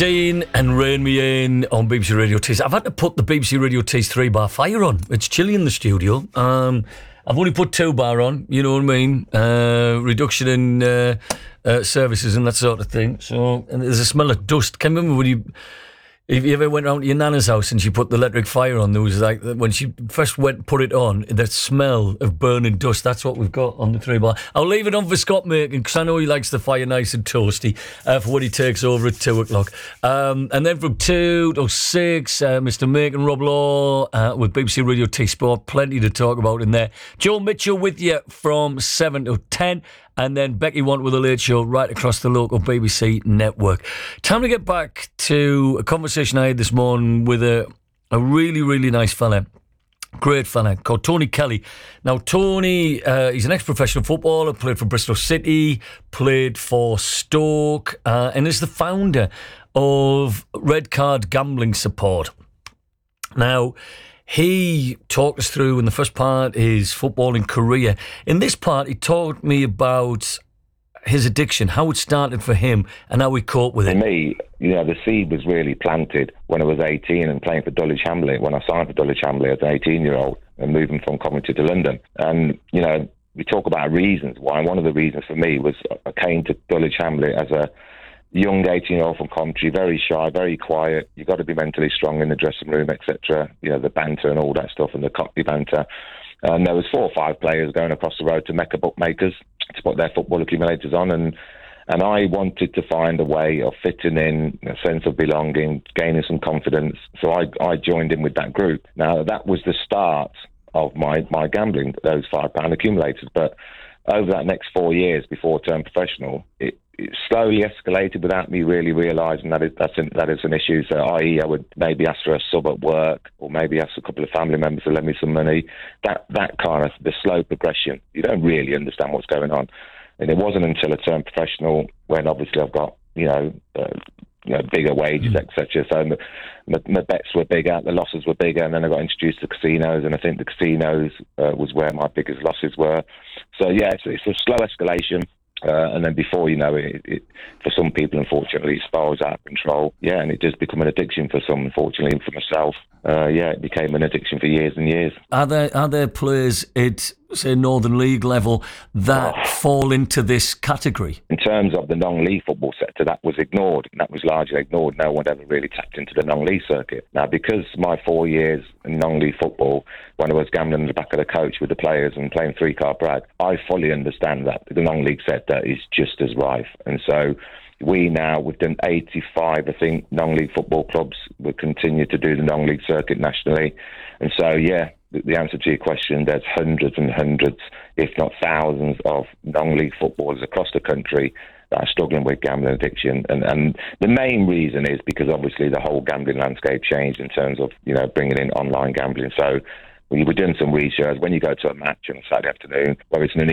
Dean and Rain Me In on BBC Radio Tees. I've had to put the BBC Radio Tees 3-bar fire on. It's chilly in the studio. I've only put 2-bar on, you know what I mean? Reduction in services and that sort of thing. So, and there's a smell of dust. Can you remember if you ever went round to your nana's house and she put the electric fire on, there was like, when she first put it on, that smell of burning dust. That's what we've got on the 3-bar. I'll leave it on for Scott Makin, because I know he likes the fire nice and toasty for when he takes over at 2 o'clock. And then from 2 to 6, Mr. Makin, Rob Law with BBC Radio T Sport. Plenty to talk about in there. Joe Mitchell with you from 7 to 10. And then Becky Want with a late show right across the local BBC network. Time to get back to a conversation I had this morning with a really, really nice fella. Great fella called Tony Kelly. Now, Tony, he's an ex-professional footballer, played for Bristol City, played for Stoke, and is the founder of Red Card Gambling Support. Now, he talked us through, in the first part, his footballing career. In this part, he told me about his addiction, how it started for him, and how he coped with it. For me, the seed was really planted when I was 18 and playing for Dulwich Hamley, when I signed for Dulwich Hamley as an 18-year-old and moving from Coventry to London. And, we talk about reasons why. One of the reasons for me was I came to Dulwich Hamley as a young 18-year-old from Coventry, very shy, very quiet. You've got to be mentally strong in the dressing room, etc. The banter and all that stuff, and the cockney banter. And there was 4 or 5 players going across the road to Mecca bookmakers to put their football accumulators on, and I wanted to find a way of fitting in, a sense of belonging, gaining some confidence. So I joined in with that group. Now, that was the start of my gambling, those £5 accumulators. But over that next 4 years before I turned professional, it slowly escalated without me really realising that is an issue. So, i.e., I would maybe ask for a sub at work, or maybe ask a couple of family members to lend me some money. That kind of the slow progression. You don't really understand what's going on, and it wasn't until I turned professional, when obviously I've got bigger wages, etc. So my bets were bigger, the losses were bigger, and then I got introduced to casinos, and I think the casinos was where my biggest losses were. So yeah, it's a slow escalation. And then before you know it, for some people, unfortunately, it spirals out of control. Yeah, and it does become an addiction for some, unfortunately, and for myself. It became an addiction for years and years. Are there players at, say, Northern League level that fall into this category? In terms of the non-league football sector, that was ignored. That was largely ignored. No one ever really tapped into the non-league circuit. Now, because my 4 years in non-league football, when I was gambling in the back of the coach with the players and playing 3-card brag, I fully understand that the non-league sector is just as rife. And so we've done 85, I think, non-league football clubs. We'll continue to do the non-league circuit nationally. And so, yeah, the answer to your question, there's hundreds and hundreds, if not thousands, of non-league footballers across the country that are struggling with gambling addiction. And the main reason is because, obviously, the whole gambling landscape changed in terms of, bringing in online gambling. So we're doing some research. When you go to a match on a Saturday afternoon, whether it's an